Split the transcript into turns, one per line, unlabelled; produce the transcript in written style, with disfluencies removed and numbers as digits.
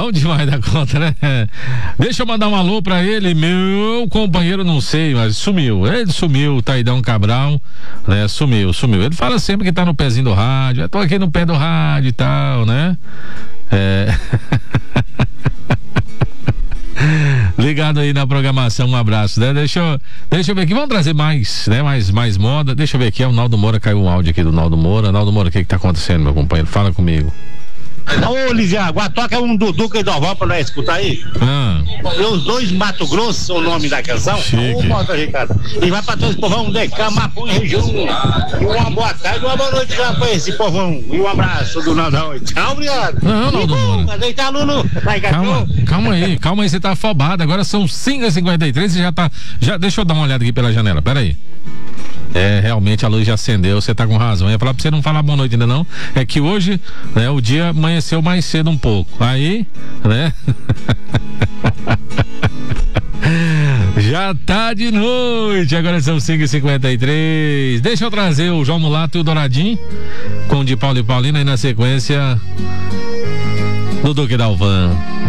Bom demais da conta, né? Deixa eu mandar um alô pra ele, meu companheiro, não sei, mas sumiu. Ele sumiu, Taidão Cabral, né? Sumiu. Ele fala sempre que tá no pezinho do rádio. Eu tô aqui no pé do rádio e tal, né? Ligado aí na programação, um abraço, né? Deixa eu ver aqui, vamos trazer mais, né? Mais moda. Deixa eu ver aqui, o Naldo Moura, caiu um áudio aqui do Naldo Moura. Naldo Moura, o que tá acontecendo, meu companheiro? Fala comigo.
Ô, Lisiago, toca um do Duca e Doval pra nós escutar aí. E os dois Mato Grosso, o nome da canção. Ô, Mota Ricardo. E vai pra todos os povão de Camapão e região. E uma boa tarde, uma boa noite já pra esse povão. E um abraço do Naldão. Tchau, obrigado.
Não, Naldo Moura.
Deitar, Lulu.
Calma aí, você tá afobado. Agora são 5h53 e já deixa eu dar uma olhada aqui pela janela, peraí. Realmente a luz já acendeu, você tá com razão. Eu ia falar pra você não falar boa noite ainda não. É que hoje, né, o dia amanheceu mais cedo um pouco. Aí, né? Já tá de noite, agora são 5h53. Deixa eu trazer o João Mulato e o Douradinho com o de Paulo e Paulina e na sequência do Duque Dalvan.